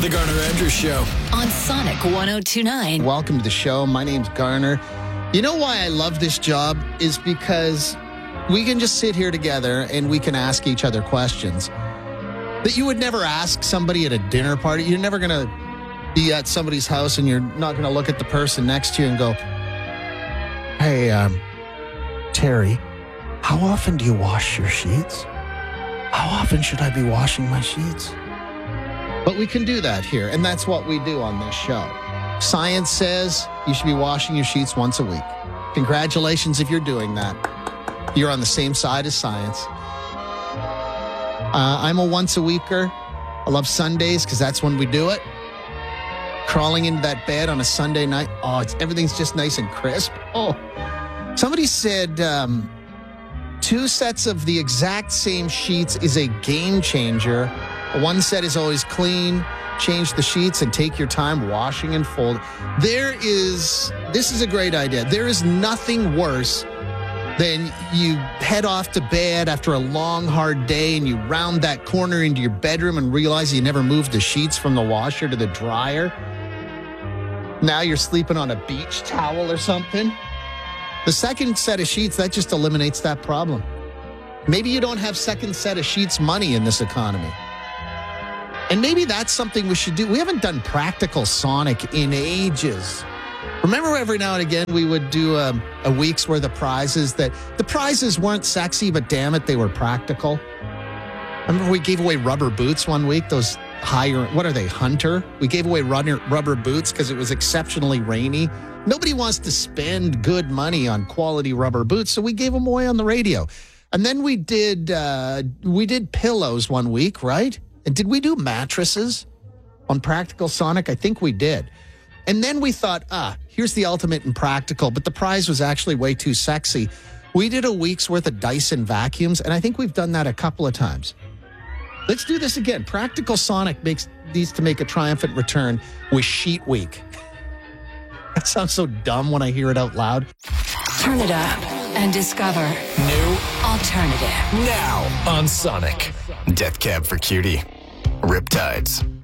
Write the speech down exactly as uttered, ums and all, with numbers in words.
The Garner Andrews Show on Sonic one oh two point nine. Welcome to the show. My name's Garner. You know why I love this job is because we can just sit here together and we can ask each other questions that you would never ask somebody at a dinner party. You're never going to be at somebody's house and you're not going to look at the person next to you and go, hey, um, Terry, how often do you wash your sheets? How often should I be washing my sheets? But we can do that here, and that's what we do on this show. Science says you should be washing your sheets once a week. Congratulations if you're doing that. You're on the same side as science. Uh, I'm a once-a-weeker. I love Sundays because that's when we do it. Crawling into that bed on a Sunday night. Oh, it's, everything's just nice and crisp. Oh, somebody said um, two sets of the exact same sheets is a game changer. One set is always clean. Change the sheets and take your time washing and fold. There is, this is a great idea. There is nothing worse than you head off to bed after a long, hard day and you round that corner into your bedroom and realize you never moved the sheets from the washer to the dryer. Now you're sleeping on a beach towel or something. The second set of sheets, that just eliminates that problem. Maybe you don't have second set of sheets money in this economy. And maybe that's something we should do. We haven't done Practical Sonic in ages. Remember every now and again we would do a, a week's worth of prizes that the prizes weren't sexy, but damn it, they were practical. Remember we gave away rubber boots one week, those higher, what are they, Hunter? We gave away runner, rubber boots because it was exceptionally rainy. Nobody wants to spend good money on quality rubber boots, so we gave them away on the radio. And then we did uh, we did pillows one week, right? And did we do mattresses on Practical Sonic? I think we did. And then we thought, ah, here's the ultimate in practical, but the prize was actually way too sexy. We did a week's worth of Dyson vacuums, and I think we've done that a couple of times. Let's do this again. Practical Sonic makes needs to make a triumphant return with Sheet Week. That sounds so dumb when I hear it out loud. Turn it up and discover new alternative. now on Sonic. Death Cab for Cutie. Riptides.